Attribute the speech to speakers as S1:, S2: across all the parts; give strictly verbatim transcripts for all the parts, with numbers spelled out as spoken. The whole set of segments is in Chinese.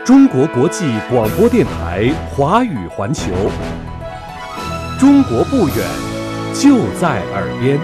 S1: 中国国际广播电台华语环球，中国不远，就在耳边。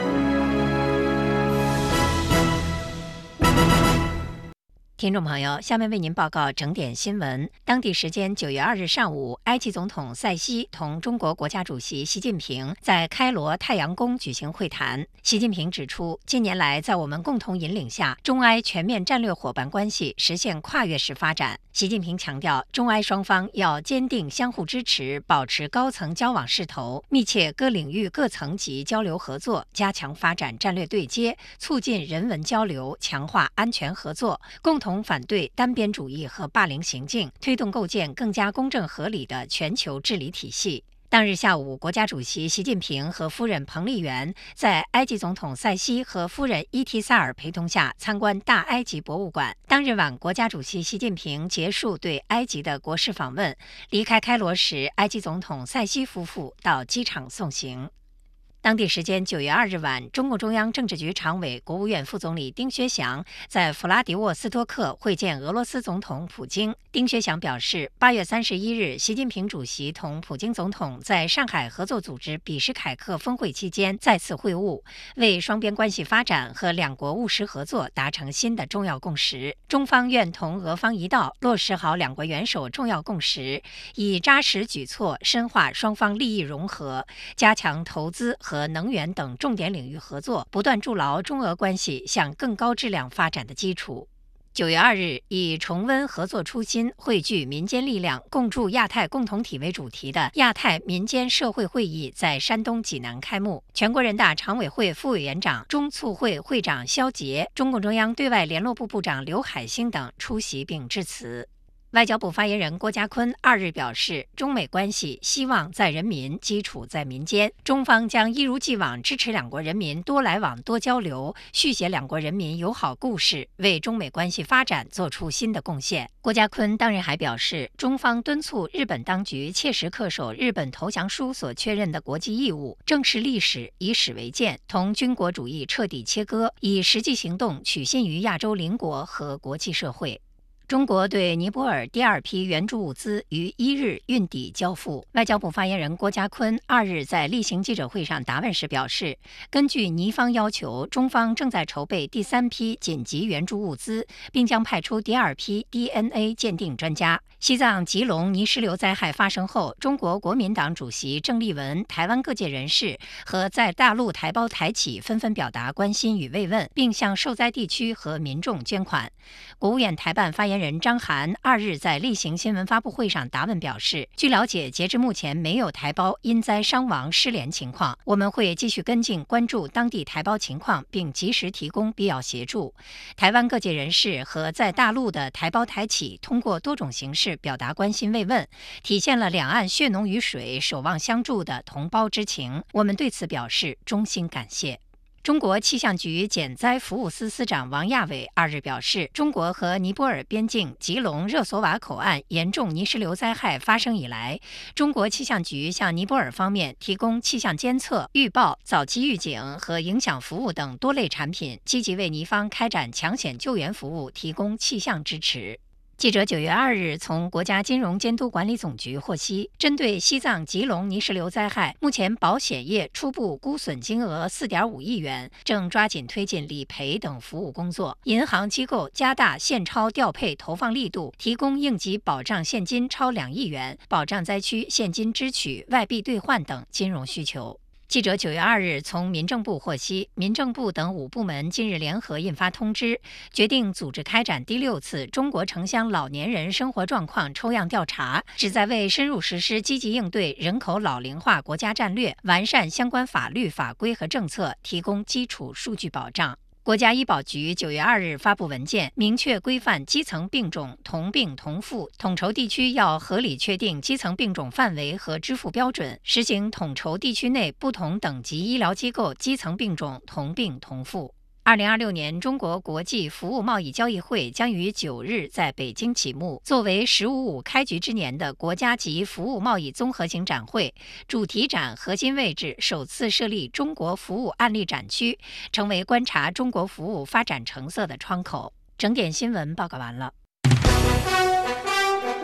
S2: 听众朋友，下面为您报告整点新闻。当地时间九月二日上午，埃及总统塞西同中国国家主席习近平在开罗太阳宫举行会谈。习近平指出，近年来在我们共同引领下，中埃全面战略伙伴关系实现跨越式发展。习近平强调，中埃双方要坚定相互支持，保持高层交往势头，密切各领域各层级交流合作，加强发展战略对接，促进人文交流，强化安全合作，共同反对单边主义和霸凌行径，推动构建更加公正合理的全球治理体系。当日下午，国家主席习近平和夫人彭丽媛在埃及总统塞西和夫人伊提萨尔陪同下参观大埃及博物馆。当日晚，国家主席习近平结束对埃及的国事访问，离开开罗时，埃及总统塞西夫妇到机场送行。当地时间九月二日晚，中共中央政治局常委、国务院副总理丁薛祥在弗拉迪沃斯托克会见俄罗斯总统普京。丁薛祥表示，八月三十一日，习近平主席同普京总统在上海合作组织比什凯克峰会期间再次会晤，为双边关系发展和两国务实合作达成新的重要共识。中方愿同俄方一道落实好两国元首重要共识，以扎实举措深化双方利益融合，加强投资和和能源等重点领域合作，不断筑牢中俄关系向更高质量发展的基础。九月二日，以重温合作初心、汇聚民间力量、共筑亚太共同体为主题的亚太民间社会会议在山东济南开幕。全国人大常委会副委员长、中促会会长肖捷、中共中央对外联络部部长刘海星等出席并致辞。外交部发言人郭家坤二日表示，中美关系希望在人民，基础在民间，中方将一如既往支持两国人民多来往、多交流，续写两国人民友好故事，为中美关系发展做出新的贡献。郭家坤当日还表示，中方敦促日本当局切实恪守日本投降书所确认的国际义务，正视历史，以史为鉴，同军国主义彻底切割，以实际行动取信于亚洲邻国和国际社会。中国对尼泊尔第二批援助物资于一日运抵交付。外交部发言人郭家坤二日在例行记者会上答问时表示，根据尼方要求，中方正在筹备第三批紧急援助物资，并将派出第二批 D N A 鉴定专家。西藏吉隆泥石流灾害发生后，中国国民党主席郑丽文、台湾各界人士和在大陆台胞台企纷纷表达关心与慰问，并向受灾地区和民众捐款。国务院台办发言人张涵二日在例行新闻发布会上答问表示，据了解，截至目前没有台胞因灾伤亡失联情况，我们会继续跟进关注当地台胞情况，并及时提供必要协助。台湾各界人士和在大陆的台胞台企通过多种形式表达关心慰问，体现了两岸血浓于水、守望相助的同胞之情，我们对此表示衷心感谢。中国气象局减灾服务司司长王亚伟二日表示，中国和尼泊尔边境吉隆热索瓦口岸严重泥石流灾害发生以来，中国气象局向尼泊尔方面提供气象监测、预报、早期预警和影响服务等多类产品，积极为尼方开展抢险救援服务提供气象支持。记者九月二日从国家金融监督管理总局获悉，针对西藏吉隆泥石流灾害，目前保险业初步估损金额四点五亿元，正抓紧推进理赔等服务工作。银行机构加大现钞调配投放力度，提供应急保障现金超两亿元，保障灾区现金支取、外币兑换等金融需求。记者九月二日从民政部获悉，民政部等五部门近日联合印发通知，决定组织开展第六次中国城乡老年人生活状况抽样调查，旨在为深入实施积极应对人口老龄化国家战略，完善相关法律法规和政策，提供基础数据保障。国家医保局九月二日发布文件，明确规范基层病种同病同付，统筹地区要合理确定基层病种范围和支付标准，实行统筹地区内不同等级医疗机构基层病种同病同付。二零二六年中国国际服务贸易交易会将于九日在北京启幕，作为“十五五”开局之年的国家级服务贸易综合型展会，主题展核心位置首次设立中国服务案例展区，成为观察中国服务发展成色的窗口。整点新闻报告完了。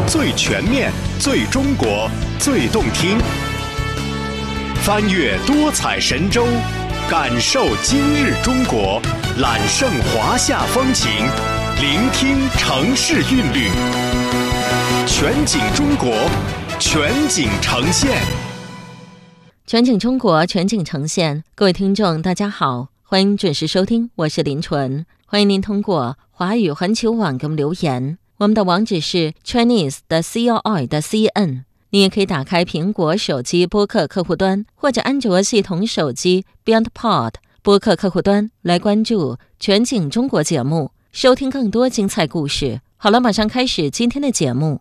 S3: 最全面、最中国、最动听。翻越多彩神州，感受今日中国，揽胜华夏风情，聆听城市韵律。全景中国，全景呈现。
S4: 全景中国，全景呈现。各位听众大家好，欢迎准时收听，我是林纯。欢迎您通过华语环球网给我们留言，我们的网址是 Chinese 的 C O I 的 C N。 你也可以打开苹果手机播客客户端，或者安卓系统手机 Beyond Pod 播客客户端来关注全景中国节目，收听更多精彩故事。好了，马上开始今天的节目。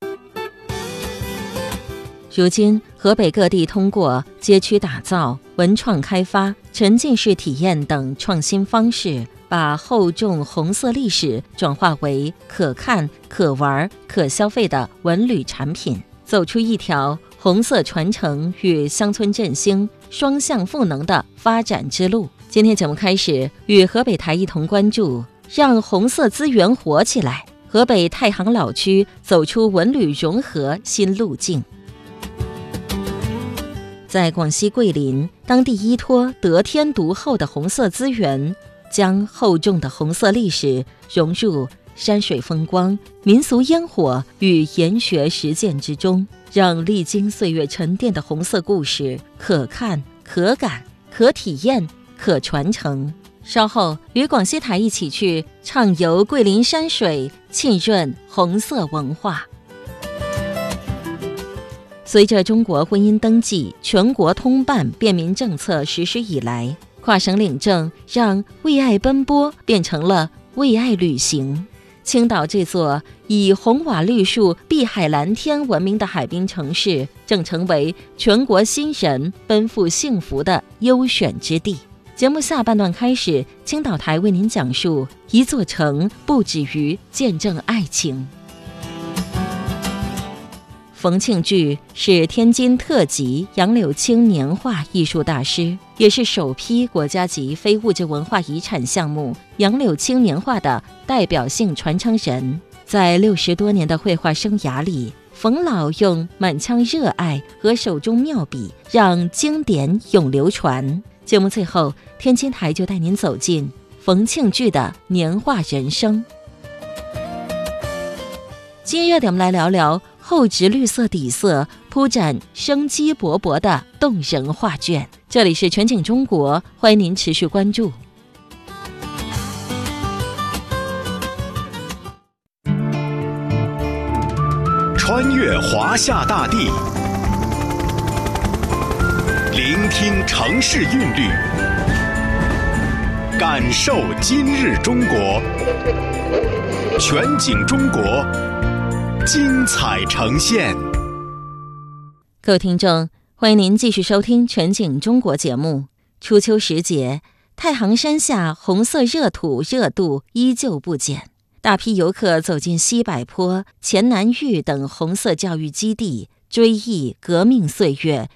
S4: 如今河北各地通过街区打造、文创开发、沉浸式体验等创新方式，把厚重红色历史转化为可看、可玩、可消费的文旅产品，走出一条红色传承与乡村振兴双向赋能的发展之路。今天节目开始，与河北台一同关注，让红色资源活起来，河北太行老区走出文旅融合新路径。在广西桂林，当地依托得天独厚的红色资源，将厚重的红色历史融入山水风光、民俗烟火与研学实践之中，让历经岁月沉淀的红色故事可看、可感、可体验、可传承。稍后与广西台一起去畅游桂林山水，浸润红色文化。随着中国婚姻登记全国通办便民政策实施以来，跨省领证让为爱奔波变成了为爱旅行。青岛这座以红瓦绿树、碧海蓝天闻名的海滨城市，正成为全国新人奔赴幸福的优选之地。节目下半段开始，青岛台为您讲述一座城不止于见证爱情。冯庆聚是天津特级杨柳青年画艺术大师，也是首批国家级非物质文化遗产项目杨柳青年画的代表性传承人。在六十多年的绘画生涯里，冯老用满腔热爱和手中妙笔，让经典永流传。节目最后，天津台就带您走进冯庆聚的年画人生。今日我们来聊聊厚植绿色底色铺展生机勃勃的动人画卷。这里是全景中国，欢迎您持续关注。
S3: 穿越华夏大地，聆听城市韵律，感受今日中国。全景中国，精彩呈现。
S4: 各位听众，欢迎您继续收听全景中国节目。初秋时节，太行山下红色热土热度依旧不减，大批游客走进西柏坡、黔南峪等红色教育基地，追忆革命岁月